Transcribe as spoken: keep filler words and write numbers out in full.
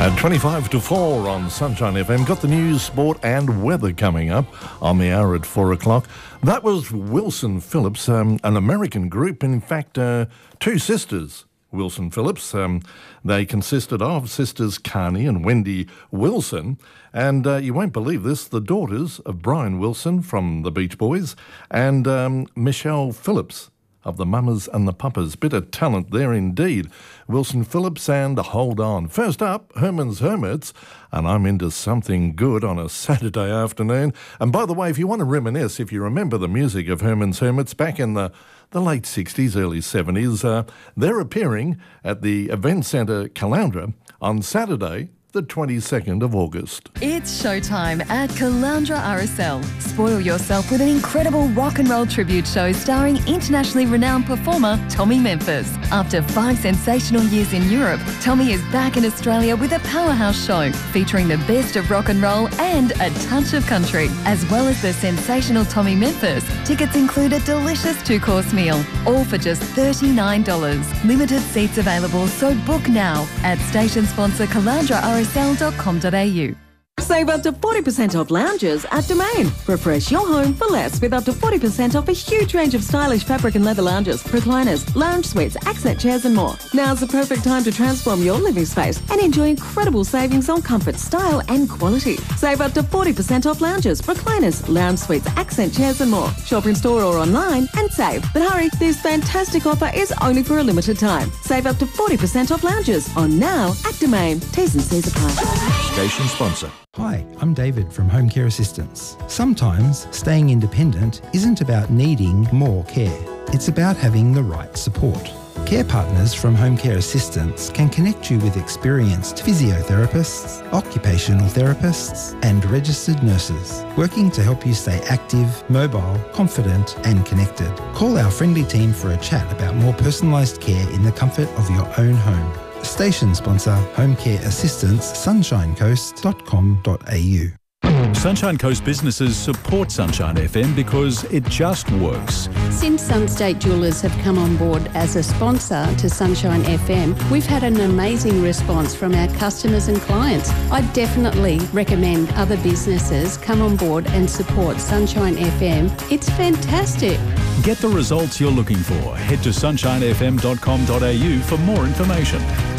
At twenty-five to four on Sunshine F M, got the news, sport and weather coming up on the hour at four o'clock. That was Wilson Phillips, um, an American group, in fact, uh, two sisters, Wilson Phillips. Um, they consisted of sisters Carney and Wendy Wilson, and uh, you won't believe this, the daughters of Brian Wilson from the Beach Boys and um, Michelle Phillips of the Mamas and the Papas. Bit of talent there indeed. Wilson Phillips and Hold On. First up, Herman's Hermits, and I'm into something good on a Saturday afternoon. And by the way, if you want to reminisce, if you remember the music of Herman's Hermits back in the, the late sixties, early seventies, uh, they're appearing at the Event Centre Caloundra on Saturday, the twenty-second of August. It's showtime at Caloundra R S L. Spoil yourself with an incredible rock and roll tribute show starring internationally renowned performer Tommy Memphis. After five sensational years in Europe, Tommy is back in Australia with a powerhouse show featuring the best of rock and roll and a touch of country. As well as the sensational Tommy Memphis, tickets include a delicious two-course meal, all for just thirty-nine dollars. Limited seats available, so book now at station sponsor Caloundra R S L dot com dot a u. Save up to forty percent off lounges at Domain. Refresh your home for less with up to forty percent off a huge range of stylish fabric and leather lounges, recliners, lounge suites, accent chairs and more. Now's the perfect time to transform your living space and enjoy incredible savings on comfort, style and quality. Save up to forty percent off lounges, recliners, lounge suites, accent chairs and more. Shop in store or online and save. But hurry, this fantastic offer is only for a limited time. Save up to forty percent off lounges on now at Domain. T's and C's apply. Station sponsor. Hi, I'm David from Home Care Assistance. Sometimes staying independent isn't about needing more care. It's about having the right support. Care partners from Home Care Assistance can connect you with experienced physiotherapists, occupational therapists and registered nurses, working to help you stay active, mobile, confident and connected. Call our friendly team for a chat about more personalised care in the comfort of your own home. Station sponsor, Home Care Assistance, sunshine coast dot com dot a u. Sunshine Coast businesses support Sunshine F M because it just works. Since Sunstate Jewellers have come on board as a sponsor to Sunshine F M, we've had an amazing response from our customers and clients. I definitely recommend other businesses come on board and support Sunshine F M. It's fantastic. Get the results you're looking for. Head to sunshine f m dot com dot a u for more information.